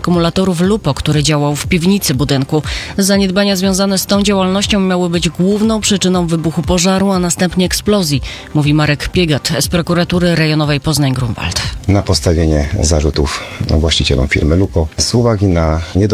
akumulatorów Lupo, który działał w piwnicy budynku. Zaniedbania związane z tą działalnością miały być główną przyczyną wybuchu pożaru, a następnie eksplozji, mówi Marek Piegat z prokuratury rejonowej Poznań-Grunwald. Na postawienie zarzutów właścicielom firmy Lupo z uwagi na